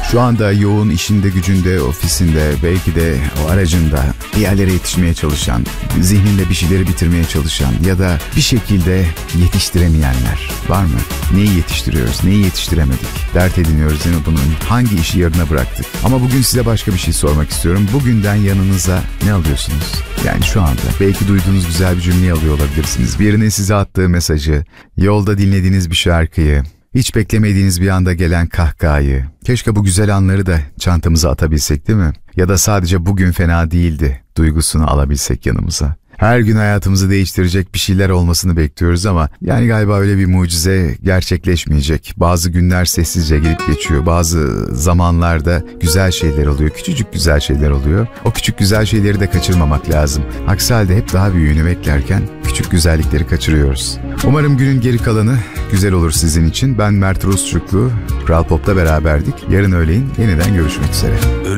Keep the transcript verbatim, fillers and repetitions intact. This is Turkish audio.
Şu anda yoğun işinde, gücünde, ofisinde, belki de o aracında bir yerlere yetişmeye çalışan, zihninde bir şeyleri bitirmeye çalışan ya da bir şekilde yetiştiremeyenler var mı? Neyi yetiştiriyoruz, neyi yetiştiremedik? Dert ediniyoruz değil mi bunun? Hangi işi yarına bıraktık? Ama bugün size başka bir şey sormak istiyorum. Bugünden yanınıza ne alıyorsunuz? Yani şu anda belki duyduğunuz güzel bir cümleyi alıyor olabilirsiniz. Birinin size attığı mesajı, yolda dinlediğiniz bir şarkıyı, hiç beklemediğiniz bir anda gelen kahkahayı. Keşke bu güzel anları da çantamıza atabilsek değil mi? Ya da sadece bugün fena değildi duygusunu alabilsek yanımıza. Her gün hayatımızı değiştirecek bir şeyler olmasını bekliyoruz ama yani galiba öyle bir mucize gerçekleşmeyecek. Bazı günler sessizce gelip geçiyor. Bazı zamanlarda güzel şeyler oluyor. Küçücük güzel şeyler oluyor. O küçük güzel şeyleri de kaçırmamak lazım. Aksi halde hep daha büyüğünü beklerken küçük güzellikleri kaçırıyoruz. Umarım günün geri kalanı güzel olur sizin için. Ben Mert Rusçuklu, Kral Pop'ta beraberdik. Yarın öğleyin yeniden görüşmek üzere.